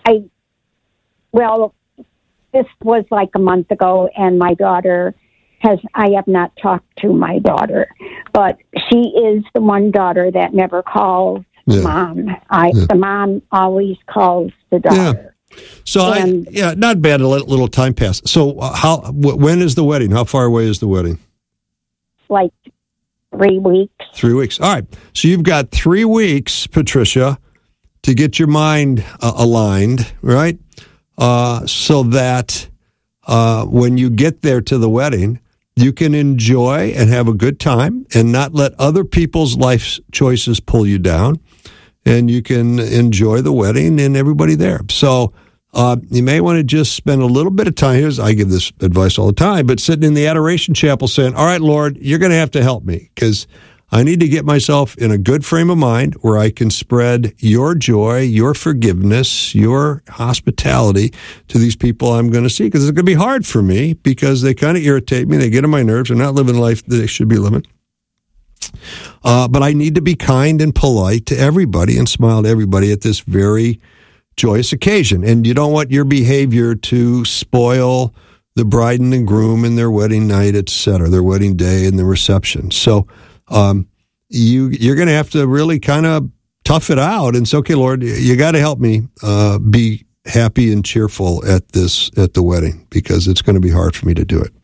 this was like a month ago, and my daughter I have not talked to my daughter, but she is the one daughter that never calls mom. The mom always calls the daughter. Yeah. So not bad to let a little time pass. So when is the wedding? How far away is the wedding? Like 3 weeks. 3 weeks. All right. So you've got 3 weeks, Patricia, to get your mind aligned, right? So that when you get there to the wedding, you can enjoy and have a good time and not let other people's life choices pull you down. And you can enjoy the wedding and everybody there. So you may want to just spend a little bit of time. I give this advice all the time, but sitting in the adoration chapel saying, all right, Lord, you're going to have to help me because I need to get myself in a good frame of mind where I can spread your joy, your forgiveness, your hospitality to these people I'm going to see, because it's going to be hard for me because they kind of irritate me. They get on my nerves. They're not living the life that they should be living. But I need to be kind and polite to everybody and smile to everybody at this very joyous occasion. And you don't want your behavior to spoil the bride and the groom and their wedding night, et cetera, their wedding day and the reception. So you're going to have to really kind of tough it out and say, okay, Lord, you got to help me be happy and cheerful at the wedding, because it's going to be hard for me to do it.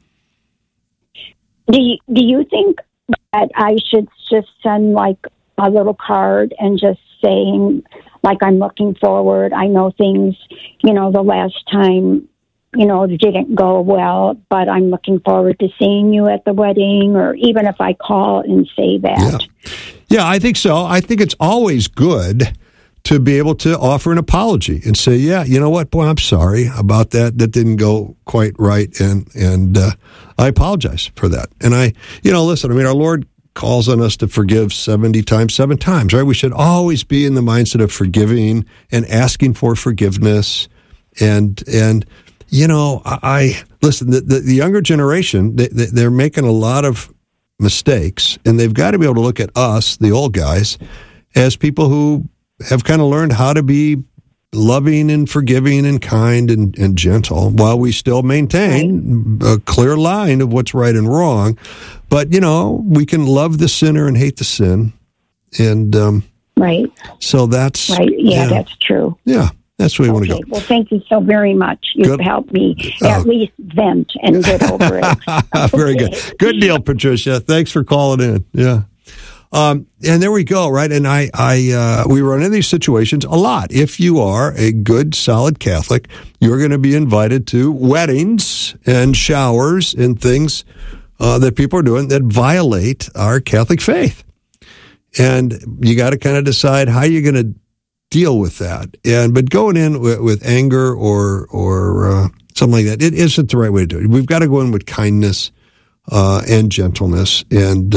Do you think that I should just send like a little card and just saying, like, I'm looking forward. I know things, the last time, didn't go well, but I'm looking forward to seeing you at the wedding, or even if I call and say that. Yeah, I think so. I think it's always good to be able to offer an apology and say, yeah, you know what, boy, I'm sorry about that. That didn't go quite right, and I apologize for that. And listen, our Lord calls on us to forgive 70 times, 7 times, right? We should always be in the mindset of forgiving and asking for forgiveness. And I listen, the younger generation, they're making a lot of mistakes, and they've got to be able to look at us, the old guys, as people who have kind of learned how to be loving and forgiving and kind and gentle, while we still maintain a clear line of what's right and wrong. But, we can love the sinner and hate the sin. And right. So that's right. Yeah, that's true. Yeah. That's where we want to go. Well, thank you so very much. You've helped me at least vent and get over it. Very good. Good deal, Patricia. Thanks for calling in. Yeah. And there we go, right? And we run into these situations a lot. If you are a good, solid Catholic, you're going to be invited to weddings and showers and things that people are doing that violate our Catholic faith. And you got to kind of decide how you're going to deal with that. But going in with anger or something like that, it isn't the right way to do it. We've got to go in with kindness and gentleness, and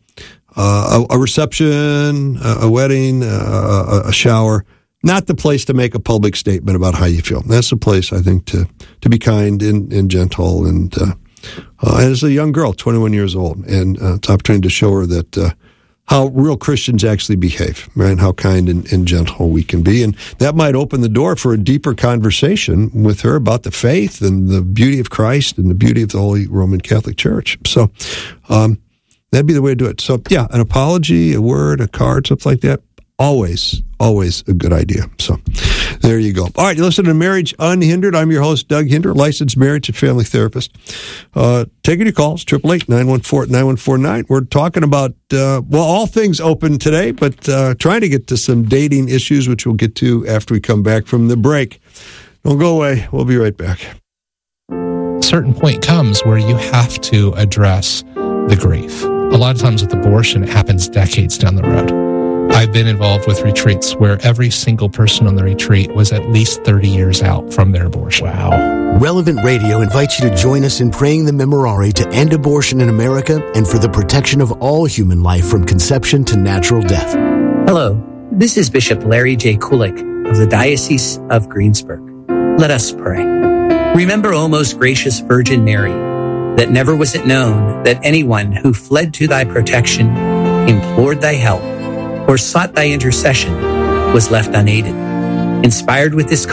a reception, a wedding, a shower, not the place to make a public statement about how you feel. That's the place, I think, to be kind and gentle. And as a young girl, 21 years old, and it's an opportunity to show her that how real Christians actually behave, right? How kind and gentle we can be. And that might open the door for a deeper conversation with her about the faith and the beauty of Christ and the beauty of the Holy Roman Catholic Church. So that'd be the way to do it. So, yeah, an apology, a word, a card, something like that, always a good idea. So there you go. All right, you listen to Marriage Unhindered. I'm your host, Doug Hinder, licensed marriage and family therapist. Taking your calls, 888-914-9149. We're talking about, all things open today, but trying to get to some dating issues, which we'll get to after we come back from the break. Don't go away. We'll be right back. A certain point comes where you have to address the grief. A lot of times with abortion, it happens decades down the road. I've been involved with retreats where every single person on the retreat was at least 30 years out from their abortion. Wow. Relevant Radio invites you to join us in praying the Memorare to end abortion in America and for the protection of all human life from conception to natural death. Hello, this is Bishop Larry J. Kulik of the Diocese of Greensburg. Let us pray. Remember, O most gracious Virgin Mary, that never was it known that anyone who fled to thy protection, implored thy help, or sought thy intercession was left unaided. Inspired with this